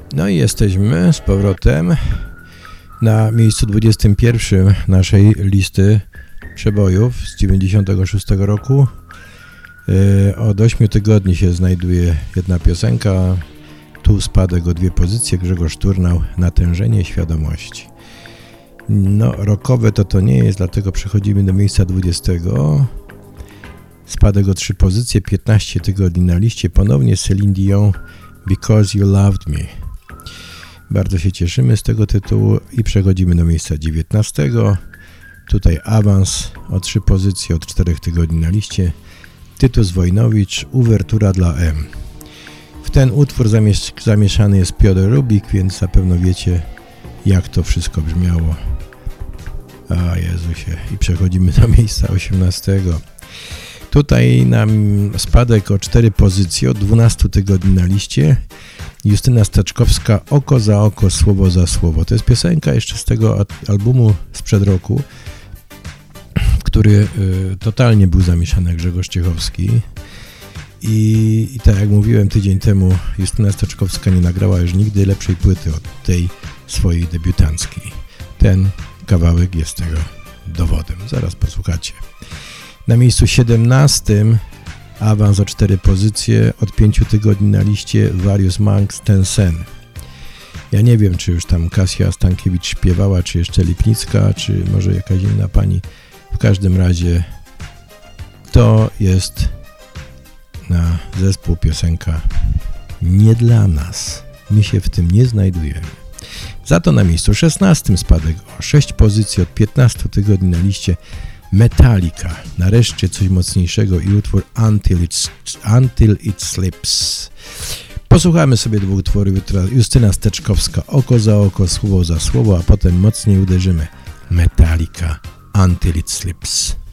No i jesteśmy z powrotem na miejscu 21 naszej listy przebojów z 96 roku. Od 8 tygodni się znajduje jedna piosenka, tu spadek o 2 pozycje, Grzegorz Turnał, Natężenie świadomości. No, rockowe to nie jest, dlatego przechodzimy do miejsca 20. Spadek o 3 pozycje, 15 tygodni na liście, ponownie Celine Dion, Because You Loved Me. Bardzo się cieszymy z tego tytułu i przechodzimy do miejsca 19. Tutaj awans o 3 pozycje od 4 tygodni na liście. Tytus Wojnowicz, Uwertura dla M. W ten utwór zamieszany jest Piotr Rubik, więc na pewno wiecie, jak to wszystko brzmiało. A Jezusie. I przechodzimy do miejsca 18. Tutaj nam spadek o 4 pozycje od 12 tygodni na liście. Justyna Staczkowska, Oko za oko, słowo za słowo. To jest piosenka jeszcze z tego albumu sprzed roku, w który totalnie był zamieszany Grzegorz Ciechowski. I tak jak mówiłem tydzień temu, Justyna Staczkowska nie nagrała już nigdy lepszej płyty od tej swojej debiutanckiej. Ten kawałek jest tego dowodem. Zaraz posłuchacie. Na miejscu 17 awans o 4 pozycje od 5 tygodni na liście Various Monks, Ten Sen. Ja nie wiem, czy już tam Kasia Stankiewicz śpiewała, czy jeszcze Lipnicka, czy może jakaś inna pani. W każdym razie to jest na zespół piosenka nie dla nas. My się w tym nie znajdujemy. Za to na miejscu 16 spadek o 6 pozycji od 15 tygodni na liście Metallica. Nareszcie coś mocniejszego i utwór Until It Slips. Posłuchamy sobie 2 utwory. Justyna Steczkowska, Oko za oko, słowo za słowo, a potem mocniej uderzymy. Metallica, Until It Slips.